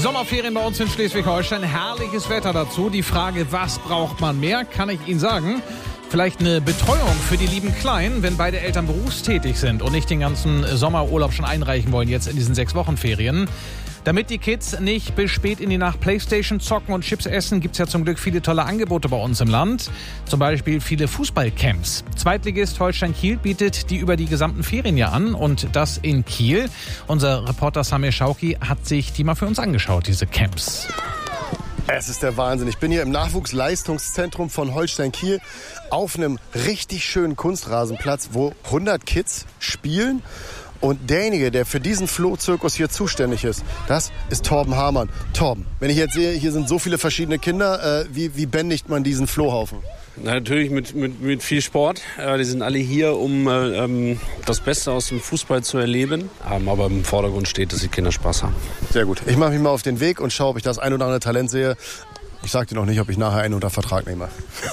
Sommerferien bei uns in Schleswig-Holstein. Herrliches Wetter dazu. Die Frage, was braucht man mehr, kann ich Ihnen sagen. Vielleicht eine Betreuung für die lieben Kleinen, wenn beide Eltern berufstätig sind und nicht den ganzen Sommerurlaub schon einreichen wollen, jetzt in diesen 6 Wochen Ferien. Damit die Kids nicht bis spät in die Nacht Playstation zocken und Chips essen, gibt's ja zum Glück viele tolle Angebote bei uns im Land. Zum Beispiel viele Fußballcamps. Zweitligist Holstein Kiel bietet die über die gesamten Ferien ja an und das in Kiel. Unser Reporter Samir Schauki hat sich die mal für uns angeschaut, diese Camps. Es ist der Wahnsinn. Ich bin hier im Nachwuchsleistungszentrum von Holstein Kiel auf einem richtig schönen Kunstrasenplatz, wo 100 Kids spielen. Und derjenige, der für diesen Flohzirkus hier zuständig ist, das ist Torben Hamann. Torben, wenn ich jetzt sehe, hier sind so viele verschiedene Kinder, wie bändigt man diesen Flohhaufen? Na, natürlich mit viel Sport. Die sind alle hier, um das Beste aus dem Fußball zu erleben. Aber im Vordergrund steht, dass die Kinder Spaß haben. Sehr gut. Ich mache mich mal auf den Weg und schaue, ob ich das ein oder andere Talent sehe. Ich sage dir noch nicht, ob ich nachher einen unter Vertrag nehme.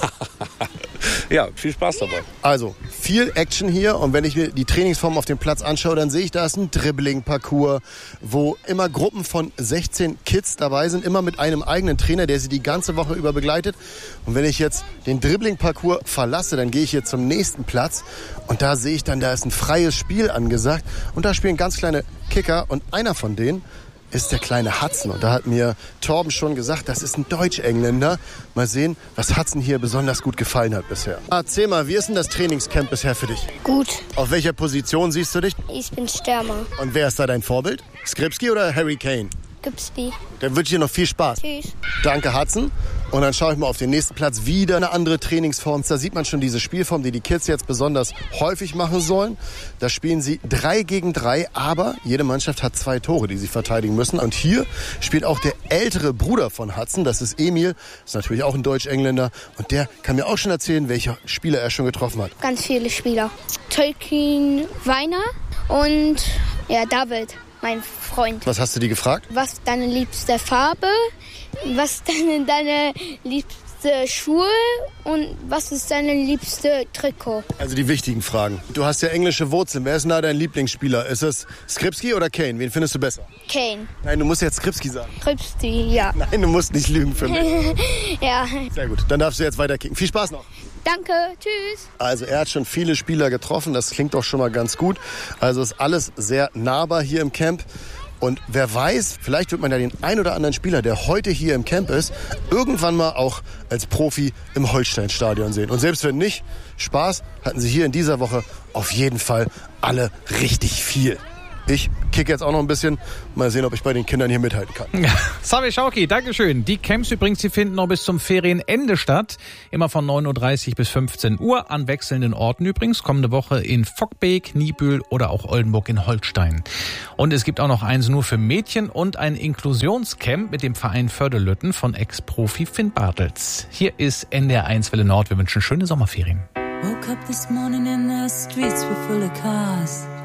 Ja, viel Spaß dabei. Also, viel Action hier. Und wenn ich mir die Trainingsform auf dem Platz anschaue, dann sehe ich, da ist ein Dribbling-Parcours, wo immer Gruppen von 16 Kids dabei sind, immer mit einem eigenen Trainer, der sie die ganze Woche über begleitet. Und wenn ich jetzt den Dribbling-Parcours verlasse, dann gehe ich hier zum nächsten Platz. Und da sehe ich dann, da ist ein freies Spiel angesagt. Und da spielen ganz kleine Kicker. Und einer von denen ist der kleine Hudson. Und da hat mir Torben schon gesagt, das ist ein Deutsch-Engländer. Mal sehen, was Hudson hier besonders gut gefallen hat bisher. Erzähl mal, wie ist denn das Trainingscamp bisher für dich? Gut. Auf welcher Position siehst du dich? Ich bin Stürmer. Und wer ist da dein Vorbild? Skripski oder Harry Kane? Gipsby. Dann wünsche ich dir noch viel Spaß. Tschüss. Danke, Hudson. Und dann schaue ich mal auf den nächsten Platz. Wieder eine andere Trainingsform. Da sieht man schon diese Spielform, die Kids jetzt besonders häufig machen sollen. Da spielen sie 3 gegen 3, aber jede Mannschaft hat 2 Tore, die sie verteidigen müssen. Und hier spielt auch der ältere Bruder von Hudson, das ist Emil. Das ist natürlich auch ein Deutsch-Engländer. Und der kann mir auch schon erzählen, welche Spieler er schon getroffen hat. Ganz viele Spieler. Tolkien Weiner und David, mein Freund. Was hast du die gefragt? Was ist deine liebste Farbe? Was ist deine liebste Schuhe? Und was ist deine liebste Trikot? Also die wichtigen Fragen. Du hast ja englische Wurzeln. Wer ist denn da dein Lieblingsspieler? Ist es Skripski oder Kane? Wen findest du besser? Kane. Nein, du musst jetzt Skripski sagen. Skripski, ja. Nein, du musst nicht lügen für mich. Ja. Sehr gut, dann darfst du jetzt weiter kicken. Viel Spaß noch. Danke, tschüss. Also er hat schon viele Spieler getroffen, das klingt doch schon mal ganz gut. Also ist alles sehr nahbar hier im Camp. Und wer weiß, vielleicht wird man ja den ein oder anderen Spieler, der heute hier im Camp ist, irgendwann mal auch als Profi im Holstein-Stadion sehen. Und selbst wenn nicht, Spaß hatten sie hier in dieser Woche auf jeden Fall alle richtig viel. Ich kicke jetzt auch noch ein bisschen. Mal sehen, ob ich bei den Kindern hier mithalten kann. Samir Schauki, Dankeschön. Die Camps übrigens, die finden noch bis zum Ferienende statt. Immer von 9.30 Uhr bis 15 Uhr an wechselnden Orten übrigens. Kommende Woche in Vockbeek, Niebüll oder auch Oldenburg in Holstein. Und es gibt auch noch eins nur für Mädchen und ein Inklusionscamp mit dem Verein Fördelütten von Ex-Profi Finn Bartels. Hier ist NDR 1 Welle Nord. Wir wünschen schöne Sommerferien. Woke up this morning and the streets were full of cars.